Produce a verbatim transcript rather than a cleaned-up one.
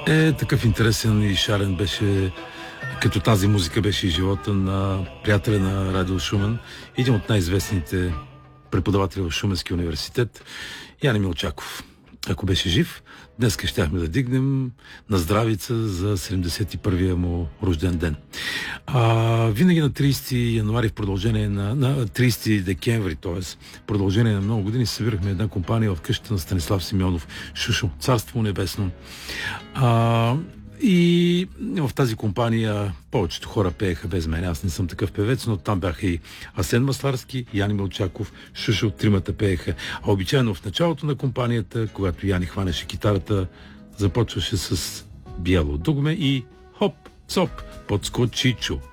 Е, такъв интересен и шарен беше, като тази музика беше и живота на приятеля на Радио Шумен, един от най-известните преподаватели в Шуменския университет, Яни Милчаков. Ако беше жив, днес щяхме да дигнем на здравица за седемдесет и първия му рожден ден. А, винаги на тридесети януари в продължение на, на тридесети декември, т.е. в продължение на много години, събирахме една компания в къщата на Станислав Симеонов, Шушо, Царство небесно. А, и в тази компания повечето хора пееха без мен. Аз не съм такъв певец, но там бяха и Асен Масларски, Яни Милчаков, Шушо, тримата пееха. А обичайно в началото на компанията, когато Яни хванеше китарата, започваше с Бяло дугме и хоп, цоп, подскочичо.